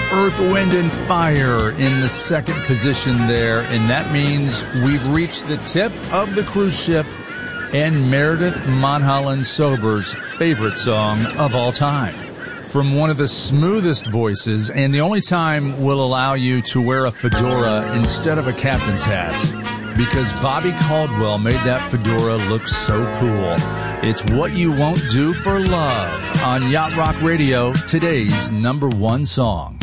Earth, Wind, and Fire in the second position there, and that means we've reached the tip of the cruise ship and Meredith Monholland Sober's favorite song of all time. From one of the smoothest voices, and the only time we'll allow you to wear a fedora instead of a captain's hat, because Bobby Caldwell made that fedora look so cool. It's What You Won't Do for Love on Yacht Rock Radio, today's number one song.